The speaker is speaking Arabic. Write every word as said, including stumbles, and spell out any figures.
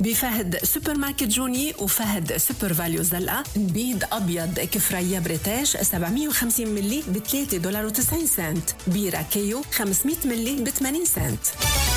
بفهد سوبر ماركت جوني وفهد سوبر فاليو زلقة نبيض أبيض كفرية بريتاش سبعمية وخمسين ملي ب ثلاثة دولار وتسعين سنت. بيرة كيو خمسمية ملي ب ثمانين سنت.